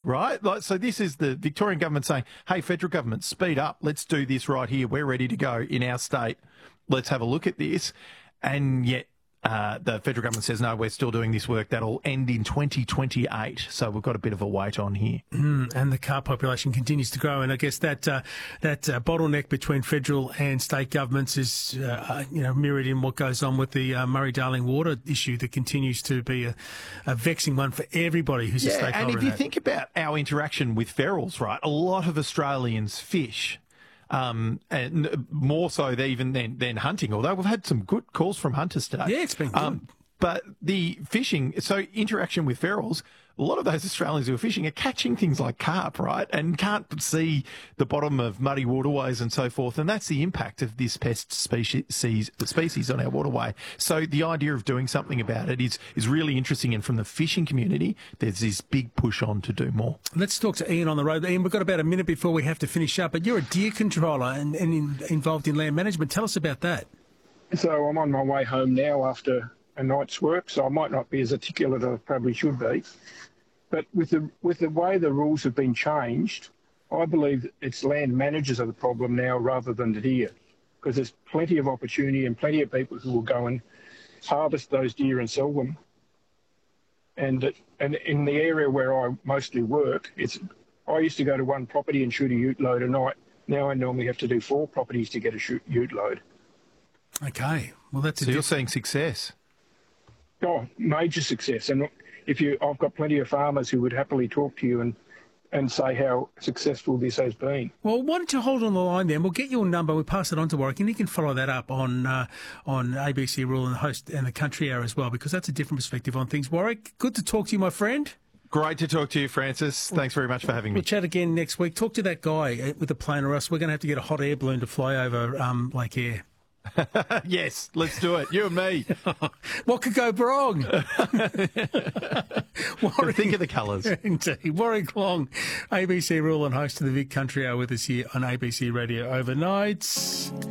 right? Like, so this is the Victorian government saying, hey, federal government, speed up. Let's do this right here. We're ready to go in our state. Let's have a look at this. And yet the federal government says, no, we're still doing this work. That'll end in 2028. So we've got a bit of a wait on here. And the car population continues to grow. And I guess that bottleneck between federal and state governments is, mirrored in what goes on with the Murray-Darling water issue that continues to be a vexing one for everybody who's a stakeholder. And if you think about our interaction with ferals, right, a lot of Australians fish. And more so even than hunting, although we've had some good calls from hunters today. Yeah, it's been good. But the fishing, so interaction with ferals, a lot of those Australians who are fishing are catching things like carp, right, and can't see the bottom of muddy waterways and so forth, and that's the impact of this pest species on our waterway. So the idea of doing something about it is really interesting, and from the fishing community, there's this big push on to do more. Let's talk to Ian on the road. Ian, we've got about a minute before we have to finish up, but you're a deer controller and involved in land management. Tell us about that. So I'm on my way home now after a night's work, so I might not be as articulate as I probably should be. But with the way the rules have been changed, I believe it's land managers are the problem now rather than the deer, because there's plenty of opportunity and plenty of people who will go and harvest those deer and sell them. And in the area where I mostly work, I used to go to one property and shoot a ute load a night. Now I normally have to do 4 properties to get a ute load. Okay, well that's so you're seeing success. Oh, major success. And I've got plenty of farmers who would happily talk to you and say how successful this has been. Well, why don't you hold on the line then? We'll get your number. We'll pass it on to Warwick, and he can follow that up on ABC Rural and Host and the Country Hour as well, because that's a different perspective on things. Warwick, good to talk to you, my friend. Great to talk to you, Francis. Thanks very much for having me. We'll chat again next week. Talk to that guy with the plane, or else we're going to have to get a hot air balloon to fly over Lake Eyre. Yes, let's do it. You and me. What could go wrong? Think of the colours. Indeed. Warwick Long, ABC Rural and host of the Vic Country Hour with us here on ABC Radio Overnight.